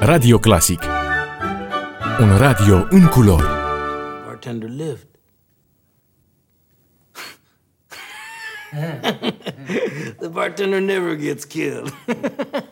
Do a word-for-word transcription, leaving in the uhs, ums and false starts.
Radio Clasic. Un radio în culori. Bartender lived. The bartender never gets killed.